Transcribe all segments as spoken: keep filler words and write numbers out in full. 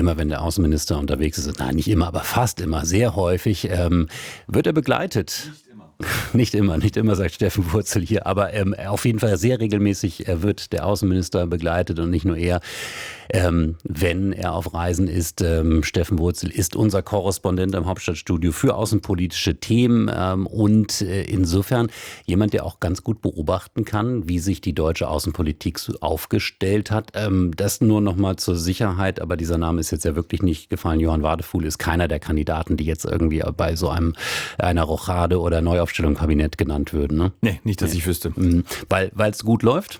immer wenn der Außenminister unterwegs ist, nein, nicht immer, aber fast immer, sehr häufig, ähm, wird er begleitet. Nicht immer. Nicht immer, nicht immer, sagt Steffen Wurzel hier, aber ähm, auf jeden Fall sehr regelmäßig äh, wird der Außenminister begleitet und nicht nur er. Ähm, wenn er auf Reisen ist, ähm, Steffen Wurzel ist unser Korrespondent im Hauptstadtstudio für außenpolitische Themen ähm, und äh, insofern jemand, der auch ganz gut beobachten kann, wie sich die deutsche Außenpolitik so aufgestellt hat. Ähm, das nur noch mal zur Sicherheit, aber dieser Name ist jetzt ja wirklich nicht gefallen. Johann Wadefuhl ist keiner der Kandidaten, die jetzt irgendwie bei so einem einer Rochade oder Neuaufstellung im Kabinett genannt würden. Ne? Nee, nicht, dass nee. ich wüsste. Mhm. Weil es gut läuft?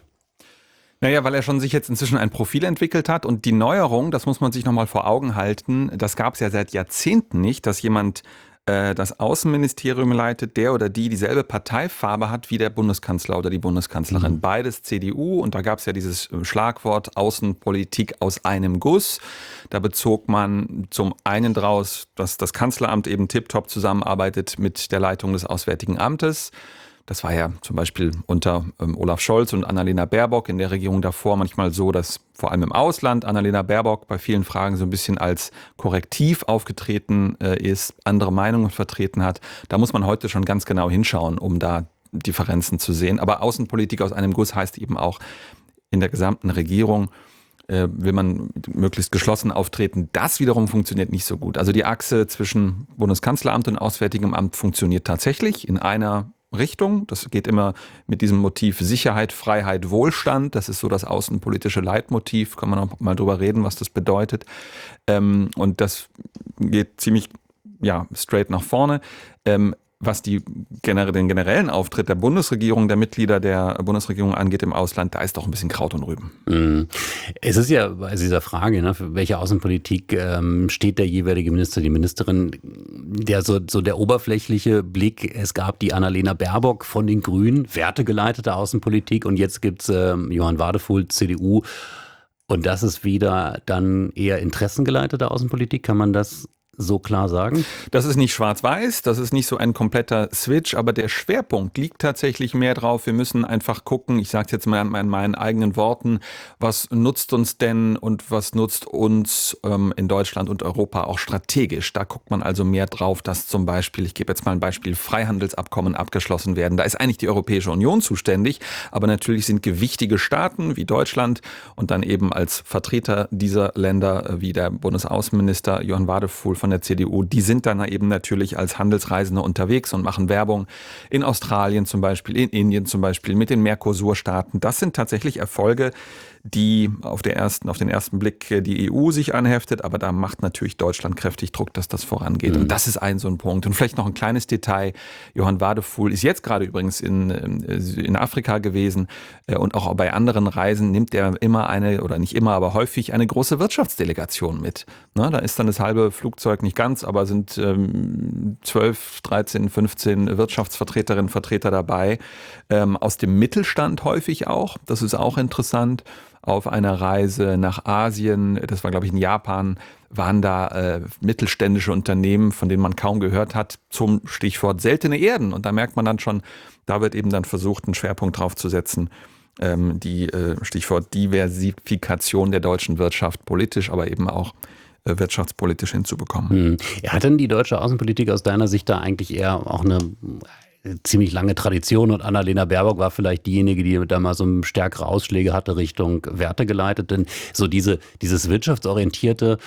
Naja, weil er schon sich jetzt inzwischen ein Profil entwickelt hat und die Neuerung, das muss man sich nochmal vor Augen halten, das gab es ja seit Jahrzehnten nicht, dass jemand äh, das Außenministerium leitet, der oder die dieselbe Parteifarbe hat wie der Bundeskanzler oder die Bundeskanzlerin. Mhm. Beides C D U und da gab es ja dieses Schlagwort Außenpolitik aus einem Guss. Da bezog man zum einen draus, dass das Kanzleramt eben tiptop zusammenarbeitet mit der Leitung des Auswärtigen Amtes. Das war ja zum Beispiel unter ähm, Olaf Scholz und Annalena Baerbock in der Regierung davor manchmal so, dass vor allem im Ausland Annalena Baerbock bei vielen Fragen so ein bisschen als Korrektiv aufgetreten äh, ist, andere Meinungen vertreten hat. Da muss man heute schon ganz genau hinschauen, um da Differenzen zu sehen. Aber Außenpolitik aus einem Guss heißt eben auch, in der gesamten Regierung äh, will man möglichst geschlossen auftreten. Das wiederum funktioniert nicht so gut. Also die Achse zwischen Bundeskanzleramt und Auswärtigem Amt funktioniert tatsächlich in einer Richtung. Das geht immer mit diesem Motiv Sicherheit, Freiheit, Wohlstand. Das ist so das außenpolitische Leitmotiv. Kann man auch mal drüber reden, was das bedeutet. Ähm, und das geht ziemlich ja, straight nach vorne. Ähm, was die, den generellen Auftritt der Bundesregierung, der Mitglieder der Bundesregierung angeht im Ausland, da ist doch ein bisschen Kraut und Rüben. Es ist ja bei dieser Frage, ne, für welche Außenpolitik ähm, steht der jeweilige Minister, die Ministerin, der so, so der oberflächliche Blick. Es gab die Annalena Baerbock von den Grünen, wertegeleitete Außenpolitik und jetzt gibt's ähm, Johann Wadefuhl, C D U und das ist wieder dann eher interessengeleitete Außenpolitik, kann man das so klar sagen? Das ist nicht schwarz-weiß, das ist nicht so ein kompletter Switch, aber der Schwerpunkt liegt tatsächlich mehr drauf. Wir müssen einfach gucken, ich sage es jetzt mal in meinen eigenen Worten, was nutzt uns denn und was nutzt uns ähm, in Deutschland und Europa auch strategisch. Da guckt man also mehr drauf, dass zum Beispiel, ich gebe jetzt mal ein Beispiel, Freihandelsabkommen abgeschlossen werden. Da ist eigentlich die Europäische Union zuständig, aber natürlich sind gewichtige Staaten wie Deutschland und dann eben als Vertreter dieser Länder wie der Bundesaußenminister Johann Wadefuhl von der C D U, die sind dann eben natürlich als Handelsreisende unterwegs und machen Werbung in Australien zum Beispiel, in Indien zum Beispiel, mit den Mercosur-Staaten. Das sind tatsächlich Erfolge, die auf, der ersten, auf den ersten Blick die E U sich anheftet, aber da macht natürlich Deutschland kräftig Druck, dass das vorangeht. Mhm. Und das ist ein so ein Punkt. Und vielleicht noch ein kleines Detail. Johann Wadefuhl ist jetzt gerade übrigens in, in Afrika gewesen und auch bei anderen Reisen nimmt er immer eine, oder nicht immer, aber häufig eine große Wirtschaftsdelegation mit. Na, da ist dann das halbe Flugzeug, nicht ganz, aber sind ähm, zwölf, dreizehn, fünfzehn Wirtschaftsvertreterinnen und Vertreter dabei. Ähm, aus dem Mittelstand häufig auch. Das ist auch interessant. Auf einer Reise nach Asien, das war glaube ich in Japan, waren da äh, mittelständische Unternehmen, von denen man kaum gehört hat, zum Stichwort seltene Erden. Und da merkt man dann schon, da wird eben dann versucht, einen Schwerpunkt drauf zu setzen, ähm, die äh, Stichwort Diversifikation der deutschen Wirtschaft politisch, aber eben auch äh, wirtschaftspolitisch hinzubekommen. Hm. Ja, hat denn die deutsche Außenpolitik aus deiner Sicht da eigentlich eher auch eine ziemlich lange Tradition und Annalena Baerbock war vielleicht diejenige, die da mal so stärkere Ausschläge hatte Richtung Werte geleitet, denn so diese, dieses wirtschaftsorientierte,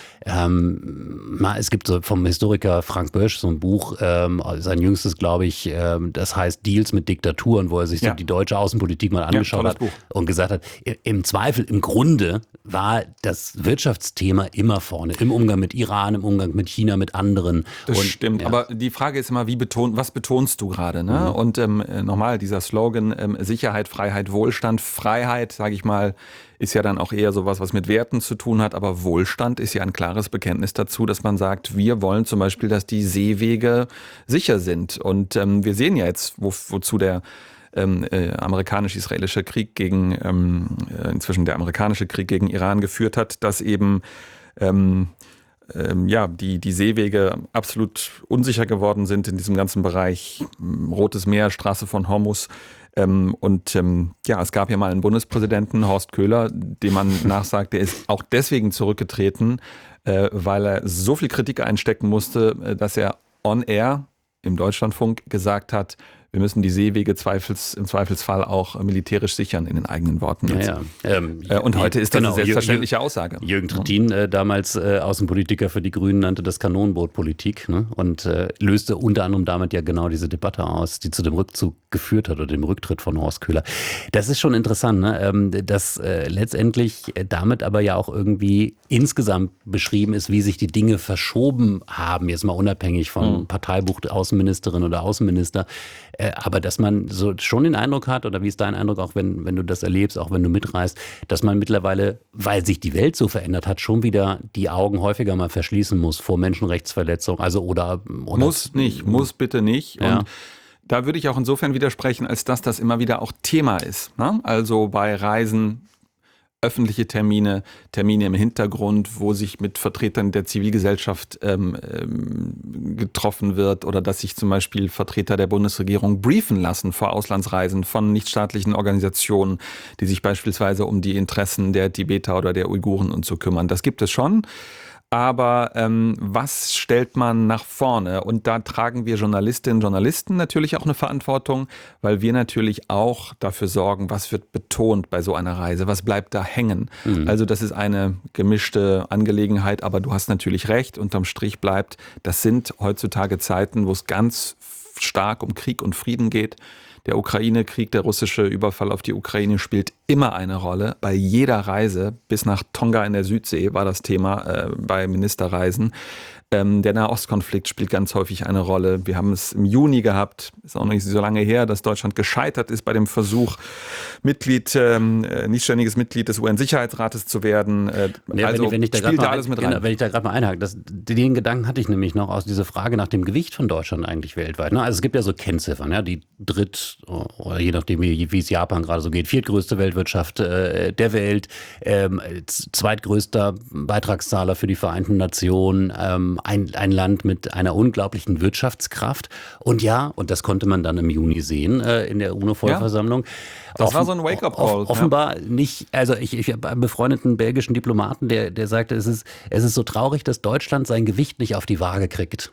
ähm, es gibt so vom Historiker Frank Bösch so ein Buch, ähm, sein jüngstes, glaube ich, ähm, das heißt Deals mit Diktaturen, wo er sich ja. so die deutsche Außenpolitik mal angeschaut ja, hat Buch. Und gesagt hat, im Zweifel, im Grunde war das Wirtschaftsthema immer vorne, im Umgang mit Iran, im Umgang mit China, mit anderen. Das und, stimmt, ja. aber die Frage ist immer, wie betont, was betonst du gerade? Ne? Mhm. Und ähm, nochmal dieser Slogan ähm, Sicherheit, Freiheit, Wohlstand. Freiheit, sage ich mal, ist ja dann auch eher sowas, was mit Werten zu tun hat. Aber Wohlstand ist ja ein klares Bekenntnis dazu, dass man sagt, wir wollen zum Beispiel, dass die Seewege sicher sind. Und ähm, wir sehen ja jetzt, wo, wozu der ähm, äh, amerikanisch-israelische Krieg gegen, ähm, äh, inzwischen der amerikanische Krieg gegen Iran geführt hat, dass eben ähm, ja, die, die Seewege absolut unsicher geworden sind in diesem ganzen Bereich. Rotes Meer, Straße von Hormuz. Und ja, es gab ja mal einen Bundespräsidenten, Horst Köhler, dem man nachsagt, der ist auch deswegen zurückgetreten, äh, weil er so viel Kritik einstecken musste, äh, dass er on air im Deutschlandfunk gesagt hat, wir müssen die Seewege Zweifels, im Zweifelsfall auch militärisch sichern, in den eigenen Worten jetzt. Ja, ja. Ähm, und heute ist das genau eine selbstverständliche Jürgen, Aussage. Jürgen Trittin, äh, damals äh, Außenpolitiker für die Grünen, nannte das Kanonenbootpolitik, ne? Und äh, löste unter anderem damit ja genau diese Debatte aus, die zu dem Rückzug geführt hat oder dem Rücktritt von Horst Köhler. Das ist schon interessant, ne? ähm, dass äh, letztendlich damit aber ja auch irgendwie insgesamt beschrieben ist, wie sich die Dinge verschoben haben, jetzt mal unabhängig von mhm. Parteibuch Außenministerin oder Außenminister. Aber dass man so schon den Eindruck hat, oder wie ist dein Eindruck, auch wenn, wenn du das erlebst, auch wenn du mitreist, dass man mittlerweile, weil sich die Welt so verändert hat, schon wieder die Augen häufiger mal verschließen muss vor Menschenrechtsverletzungen. Also oder, oder muss nicht, muss bitte nicht. Ja. Und da würde ich auch insofern widersprechen, als dass das immer wieder auch Thema ist. Ne? Also bei Reisen, öffentliche Termine, Termine im Hintergrund, wo sich mit Vertretern der Zivilgesellschaft ähm, ähm, getroffen wird oder dass sich zum Beispiel Vertreter der Bundesregierung briefen lassen vor Auslandsreisen von nichtstaatlichen Organisationen, die sich beispielsweise um die Interessen der Tibeter oder der Uiguren und so kümmern. Das gibt es schon. Aber ähm, was stellt man nach vorne? Und da tragen wir Journalistinnen und Journalisten natürlich auch eine Verantwortung, weil wir natürlich auch dafür sorgen, was wird betont bei so einer Reise, was bleibt da hängen. Mhm. Also das ist eine gemischte Angelegenheit, aber du hast natürlich recht, unterm Strich bleibt, das sind heutzutage Zeiten, wo es ganz stark um Krieg und Frieden geht. Der Ukraine-Krieg, der russische Überfall auf die Ukraine spielt immer eine Rolle. Bei jeder Reise, bis nach Tonga in der Südsee war das Thema äh, bei Ministerreisen. Ähm, der Nahostkonflikt spielt ganz häufig eine Rolle. Wir haben es im Juni gehabt, ist auch noch nicht so lange her, dass Deutschland gescheitert ist bei dem Versuch, Mitglied, ähm, nicht ständiges Mitglied des U N-Sicherheitsrates zu werden. Äh, ja, also wenn ich, wenn ich da spielt mal, da alles mit rein. Genau, wenn ich da gerade mal einhake, das, den Gedanken hatte ich nämlich noch aus dieser Frage nach dem Gewicht von Deutschland eigentlich weltweit. Ne? Also es gibt ja so Kennziffern, ja, die dritt, oder je nachdem, wie, wie es Japan gerade so geht, viertgrößte Weltwirtschaft äh, der Welt, ähm, zweitgrößter Beitragszahler für die Vereinten Nationen, ähm, Ein, ein Land mit einer unglaublichen Wirtschaftskraft. Und ja, und das konnte man dann im Juni sehen äh, in der UNO-Vollversammlung. Ja, das Offen, war so ein Wake-up-Call. Off, offenbar ja. nicht, also ich, ich habe einen befreundeten belgischen Diplomaten, der, der sagte, es ist, es ist so traurig, dass Deutschland sein Gewicht nicht auf die Waage kriegt.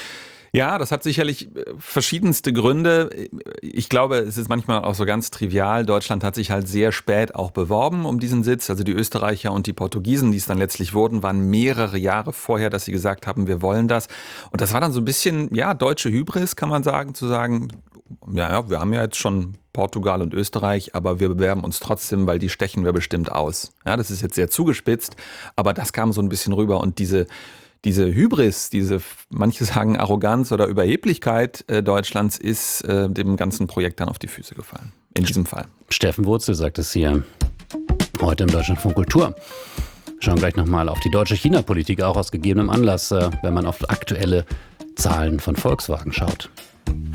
Ja, das hat sicherlich verschiedenste Gründe. Ich glaube, es ist manchmal auch so ganz trivial. Deutschland hat sich halt sehr spät auch beworben um diesen Sitz. Also die Österreicher und die Portugiesen, die es dann letztlich wurden, waren mehrere Jahre vorher, dass sie gesagt haben, wir wollen das. Und das war dann so ein bisschen, ja, deutsche Hybris, kann man sagen, zu sagen, ja, ja, wir haben ja jetzt schon Portugal und Österreich, aber wir bewerben uns trotzdem, weil die stechen wir bestimmt aus. Ja, das ist jetzt sehr zugespitzt, aber das kam so ein bisschen rüber und diese Diese Hybris, diese, manche sagen Arroganz oder Überheblichkeit äh, Deutschlands ist äh, dem ganzen Projekt dann auf die Füße gefallen. In diesem Fall. Steffen Wurzel sagt es hier heute im Deutschlandfunk Kultur. Schauen gleich nochmal auf die deutsche China-Politik, auch aus gegebenem Anlass, äh, wenn man auf aktuelle Zahlen von Volkswagen schaut.